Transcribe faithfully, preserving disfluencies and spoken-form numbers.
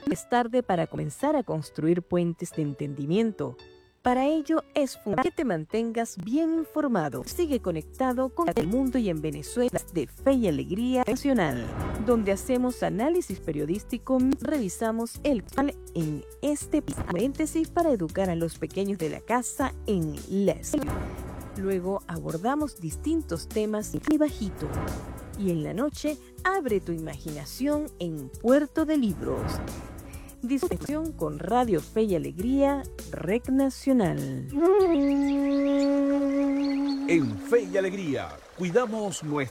Es tarde para comenzar a construir puentes de entendimiento. Para ello es fundamental que te mantengas bien informado. Sigue conectado con el mundo y en Venezuela de Fe y Alegría Nacional, donde hacemos análisis periodístico, revisamos el actual en este paréntesis para educar a los pequeños de la casa en la escuela. Luego abordamos distintos temas y bajito. Y en la noche abre tu imaginación en Puerto de Libros. Discusión con Radio Fe y Alegría, Rec Nacional. En Fe y Alegría, cuidamos nuestra